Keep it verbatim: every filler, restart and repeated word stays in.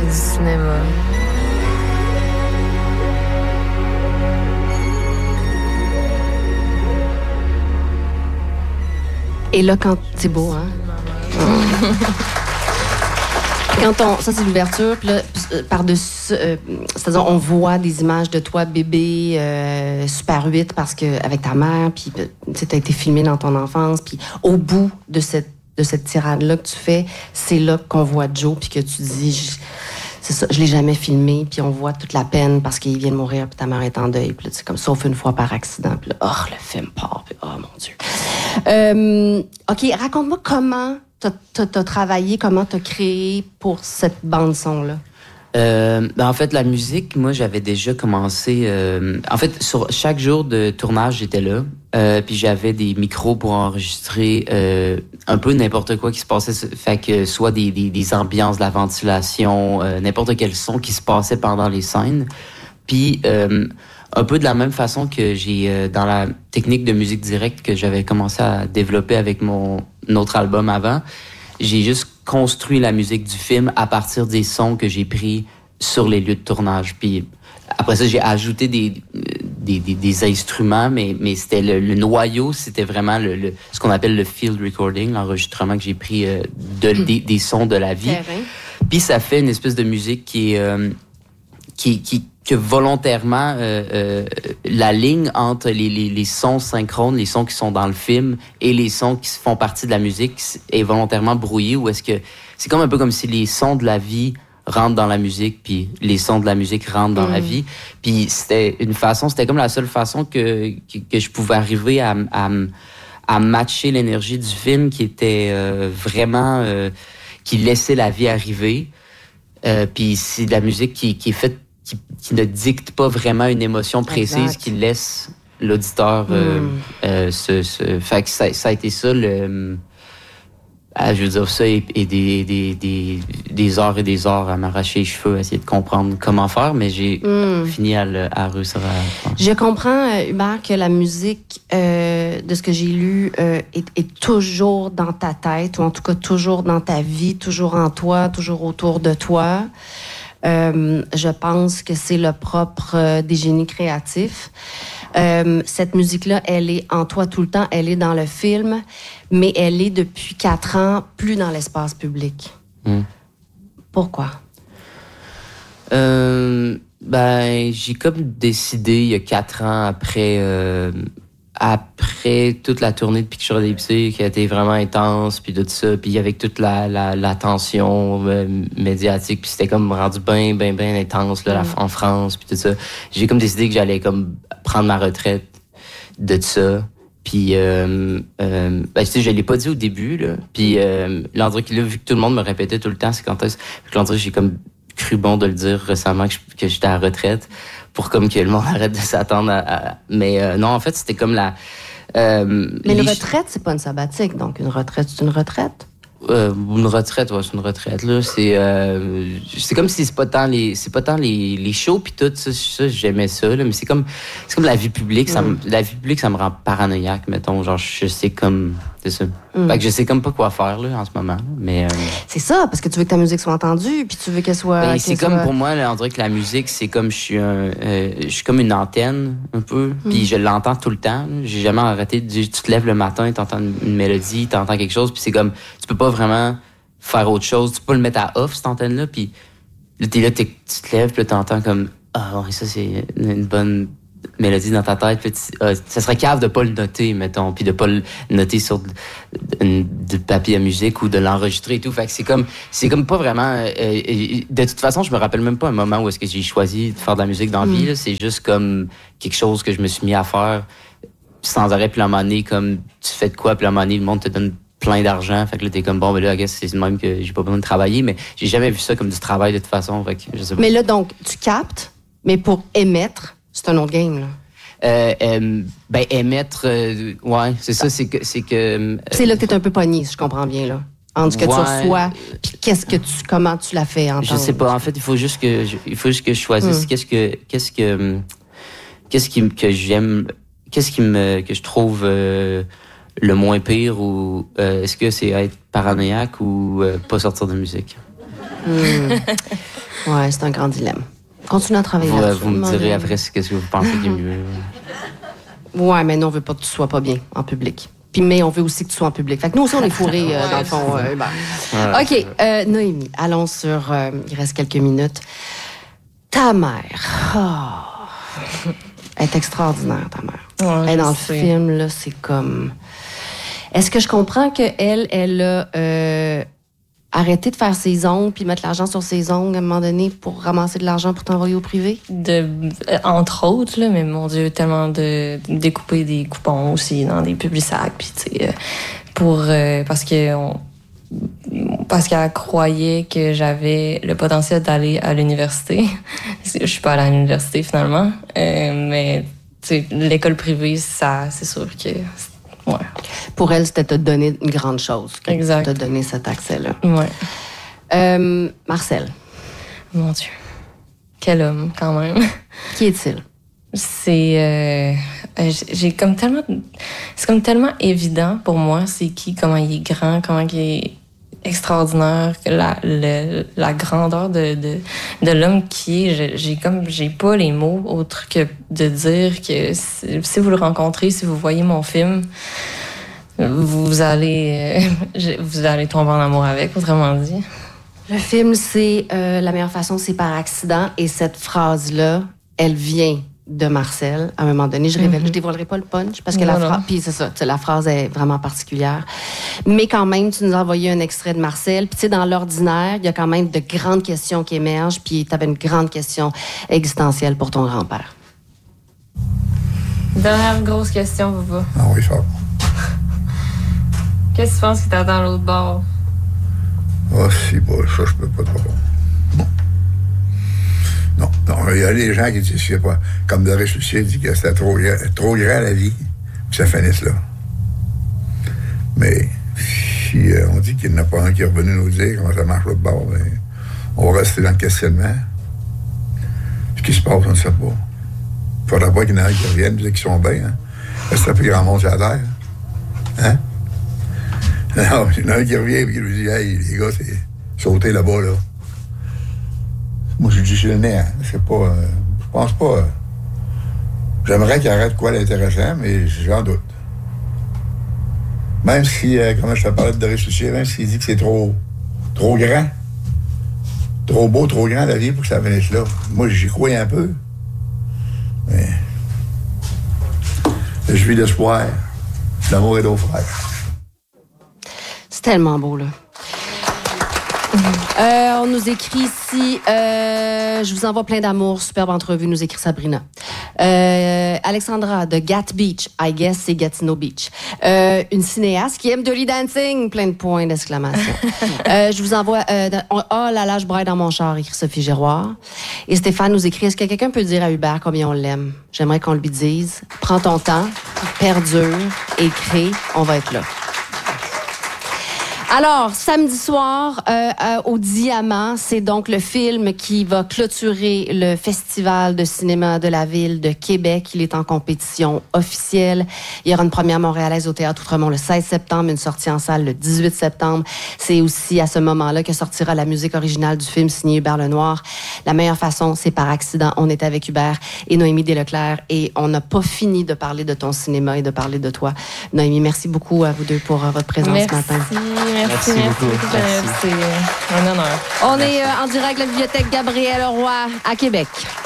c'est du cinéma. Et là, quand... C'est beau, hein? Quand on... Ça, c'est l'ouverture. Puis là, par-dessus... Euh, c'est-à-dire, on voit des images de toi, bébé, euh, Super huit, parce que avec ta mère, puis tu as été filmé dans ton enfance. Puis au bout de cette, de cette tirade-là que tu fais, c'est là qu'on voit Joe, puis que tu dis... Je, c'est ça, je l'ai jamais filmé, puis on voit toute la peine parce qu'il vient de mourir, puis ta mère est en deuil. Puis là, c'est comme, sauf une fois par accident. Puis là, oh, le film part, puis oh, mon Dieu. Euh, OK, raconte-moi comment t'as, t'as, t'as travaillé, comment t'as créé pour cette bande-son-là. Euh, ben en fait, la musique, moi, j'avais déjà commencé... Euh, en fait, sur chaque jour de tournage, j'étais là. Euh, puis j'avais des micros pour enregistrer euh, un peu n'importe quoi qui se passait. Fait que soit des, des, des ambiances, de la ventilation, euh, n'importe quel son qui se passait pendant les scènes. Puis... Euh, un peu de la même façon que j'ai, euh, dans la technique de musique directe que j'avais commencé à développer avec mon autre album avant, j'ai juste construit la musique du film à partir des sons que j'ai pris sur les lieux de tournage. Puis après ça, j'ai ajouté des, des, des, des instruments, mais, mais c'était le, le noyau, c'était vraiment le, le, ce qu'on appelle le field recording, l'enregistrement que j'ai pris euh, de, des, des sons de la vie. Puis ça fait une espèce de musique qui est... Euh, qui, qui que volontairement euh, euh, la ligne entre les, les, les sons synchrones, les sons qui sont dans le film et les sons qui font partie de la musique est volontairement brouillée, ou est-ce que c'est comme un peu comme si les sons de la vie rentrent dans la musique, puis les sons de la musique rentrent dans mmh. la vie. Puis c'était une façon, c'était comme la seule façon que, que, que je pouvais arriver à, à, à matcher l'énergie du film qui était euh, vraiment... Euh, qui laissait la vie arriver. Euh, puis c'est de la musique qui, qui est faite Qui, qui ne dicte pas vraiment une émotion précise, exact. Qui laisse l'auditeur euh, mm. euh, se, se... Fait que ça, ça a été ça, le... Ah, je veux dire, ça et, et des, des, des, des heures et des heures à m'arracher les cheveux, à essayer de comprendre comment faire, mais j'ai mm. fini à, le, à réussir à... Je comprends, Hubert, que la musique, euh, de ce que j'ai lu, euh, est, est toujours dans ta tête, ou en tout cas toujours dans ta vie, toujours en toi, toujours autour de toi. Euh, je pense que c'est le propre euh, des génies créatifs. Euh, cette musique-là, elle est en toi tout le temps, elle est dans le film, mais elle est depuis quatre ans plus dans l'espace public. Mm. Pourquoi? Euh, ben, j'ai comme décidé il y a quatre ans après... Euh, après toute la tournée de Picture Ellipsée qui a été vraiment intense, puis tout ça, puis avec toute la, la, la tension euh, médiatique, puis c'était comme rendu bien, bien, bien intense là, mm. en France, puis tout ça. J'ai comme décidé que j'allais comme prendre ma retraite de ça. Puis, euh, euh, ben, tu sais, je l'ai pas dit au début, là. Puis, euh, l'endroit qui, là, vu que tout le monde me répétait tout le temps, c'est quand est-ce que l'endroit, j'ai comme cru bon de le dire récemment que, je, que j'étais à la retraite, pour comme que le monde arrête de s'attendre à... à... Mais euh, non, en fait, c'était comme la... Euh, Mais une les... retraite, c'est pas une sabbatique, donc une retraite, c'est une retraite? Euh, une retraite, ouais, c'est une retraite, là. C'est, euh, c'est comme si c'est pas tant les, c'est pas tant les, les shows pis tout, ça, ça, j'aimais ça, là, mais c'est comme, c'est comme la vie publique, ça me, la vie publique, ça me rend paranoïaque, mettons, genre, je sais comme, c'est ça. Mm. Fait que je sais comme pas quoi faire, là, en ce moment, là, mais, euh... C'est ça, parce que tu veux que ta musique soit entendue, puis tu veux qu'elle soit... Ben, c'est qu'elle comme, soit... pour moi, là, on dirait que la musique, c'est comme, je suis un, euh, je suis comme une antenne, un peu, mm. puis je l'entends tout le temps, là. J'ai jamais arrêté de dire, tu te lèves le matin, t'entends une, une mélodie, t'entends quelque chose, puis c'est comme, tu peux pas vraiment faire autre chose, tu peux pas le mettre à off, cette antenne-là, puis là, t'es là, t'es, tu te lèves, puis là, t'entends comme, ah, ouais, ça, c'est une bonne mélodie dans ta tête, puis tu, ah, ça serait cave de pas le noter, mettons, puis de pas le noter sur du papier à musique ou de l'enregistrer et tout, fait que c'est comme, c'est comme pas vraiment, euh, de toute façon, je me rappelle même pas un moment où est-ce que j'ai choisi de faire de la musique dans la vie, là, c'est juste comme quelque chose que je me suis mis à faire sans arrêt, puis à un moment donné, comme, tu fais de quoi, puis à un moment donné, le monde te donne plein d'argent, fait que là, t'es comme, bon, ben là, I guess, c'est le même que j'ai pas besoin de travailler, mais j'ai jamais vu ça comme du travail de toute façon, fait que je sais pas. Mais là, donc, tu captes, mais pour émettre, c'est un autre game, là. Euh, euh, ben, émettre, euh, ouais, c'est ça, c'est que... C'est, que, euh, c'est là que t'es un peu pogné, si je comprends bien, là. Entre ce que ouais. tu reçois, puis qu'est-ce que tu, comment tu l'as fait entendre. Je sais pas, en fait, il faut juste que, je, il faut juste que je choisisse hum. qu'est-ce que, qu'est-ce que, qu'est-ce qui, que j'aime, qu'est-ce qui me, que je trouve, euh, le moins pire, ou euh, est-ce que c'est être paranoïaque ou euh, pas sortir de musique? Mmh. Ouais, c'est un grand dilemme. Continue à travailler Vous, là-dessus. vous me direz après ce que vous pensez qui est mieux. Ouais, mais nous, on veut pas que tu sois pas bien en public. Puis, mais on veut aussi que tu sois en public. Fait que nous aussi, on est fourrés, euh, dans le fond. Euh, ben. ouais. OK, euh, Noémie, allons sur... Euh, il reste quelques minutes. Ta mère. Oh. Elle est extraordinaire, ta mère. Ouais, elle, dans le sais. film, là, c'est comme... Est-ce que je comprends qu'elle, elle a euh, arrêté de faire ses ongles puis mettre l'argent sur ses ongles à un moment donné pour ramasser de l'argent pour t'envoyer au privé? De, euh, entre autres, là, mais mon Dieu, tellement de, de découper des coupons aussi dans des Publisac, puis tu sais, euh, pour... Euh, parce que... On, parce qu'elle croyait que j'avais le potentiel d'aller à l'université. Je suis pas allée à l'université, finalement. Euh, mais, tu sais, l'école privée, ça, c'est sûr que... Ouais. Pour elle, c'était te donner une grande chose. Exact. Te donner cet accès-là. Ouais. Euh, Marcel. Mon Dieu. Quel homme, quand même. Qui est-il? C'est... Euh, j'ai comme tellement... C'est comme tellement évident pour moi, c'est qui, comment il est grand, comment il est extraordinaire, la, le, la grandeur de, de, de l'homme qui est. J'ai comme... J'ai pas les mots autres que de dire que si, si vous le rencontrez, si vous voyez mon film, vous allez... Vous allez tomber en amour avec, autrement dit. Le film, c'est euh, La meilleure façon, c'est par accident. Et cette phrase-là, elle vient de Marcel. À un moment donné, je révèle, mm-hmm. je dévoilerai pas le punch parce que non, la phrase, puis c'est ça, la phrase est vraiment particulière. Mais quand même, tu nous as envoyé un extrait de Marcel. Puis tu sais, dans l'ordinaire, il y a quand même de grandes questions qui émergent. Puis tu avais une grande question existentielle pour ton grand-père. Dernière grosse question, Bouba. Ah oui, ça. Qu'est-ce que tu penses qui t'attend à l'autre bord? Ah, si, bon, ça, je peux pas trop. Non. Non, non, il y a des gens qui disent, je sais pas, comme Doris Lucier dit que c'était trop, trop grand la vie, que ça finisse là. Mais si euh, on dit qu'il n'y en a pas un qui est revenu nous dire comment ça marche l'autre bord, ben, on va rester dans le questionnement. Ce qui se passe, on ne sait pas. Il faudra pas qu'il y en ait qui reviennent, dire qu'ils sont bien. Hein? Parce que ça plus grand monde sur la terre. Hein? Non, il y en a un qui revient et qui lui dit, hey, les gars, c'est sauter là-bas, là. Moi, je dis, c'est le nez, hein. C'est pas. Euh, je pense pas. Euh, j'aimerais qu'il arrête quoi d'intéressant, mais j'en doute. Même si, euh, comme je te parlais de Doris Lucier, même s'il dit que c'est trop. trop grand. Trop beau, trop grand la vie pour que ça finisse là. Moi, j'y crois un peu. Mais. Je vis d'espoir. L'amour et d'eau frère. C'est tellement beau, là. Euh, on nous écrit ici, euh, je vous envoie plein d'amour, superbe entrevue, nous écrit Sabrina. Euh, Alexandra de Gat Beach, I guess c'est Gatineau Beach. Euh, une cinéaste qui aime Dirty Dancing, plein de points d'exclamation. euh, je vous envoie, euh, oh là là, je braille dans mon char, écrit Sophie Giroir. Et Stéphane nous écrit, est-ce que quelqu'un peut dire à Hubert combien on l'aime? J'aimerais qu'on lui dise, prends ton temps, perdure, écris, on va être là. Alors, samedi soir, euh, euh, au Diamant, c'est donc le film qui va clôturer le Festival de cinéma de la ville de Québec. Il est en compétition officielle. Il y aura une première montréalaise au Théâtre Outremont le seize septembre, une sortie en salle le dix-huit septembre. C'est aussi à ce moment-là que sortira la musique originale du film signé Hubert Lenoir. La meilleure façon, c'est par accident. On est avec Hubert et Noémie Desleclerc et on n'a pas fini de parler de ton cinéma et de parler de toi. Noémie, merci beaucoup à vous deux pour euh, votre présence merci. ce matin. Merci. Merci, merci beaucoup. beaucoup merci. C'est un honneur. On est euh, en direct de la bibliothèque Gabriel Roy à Québec.